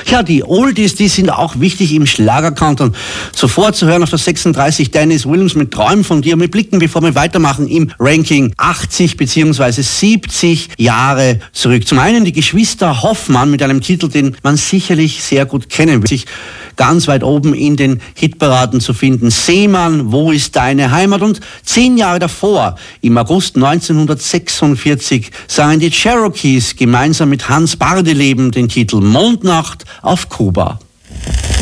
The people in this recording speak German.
Ja, die Oldies, die sind auch wichtig im Schlagerkanton. Zuvor zu hören auf der 36 Dennis Williams mit Träumen von dir. Wir blicken, bevor wir weitermachen, im Ranking 80 bzw. 70 Jahre zurück. Zum einen die Geschwister Hoffmann mit einem Titel, den man sicherlich sehr gut kennen will. Sich ganz weit oben in den Hitparaden zu finden. Seemann, wo ist deine Heimat? Und 10 Jahre davor, im August 1946, sangen die Cherokees gemeinsam mit Hans Bardeleben den Titel Mondnacht auf Kuba.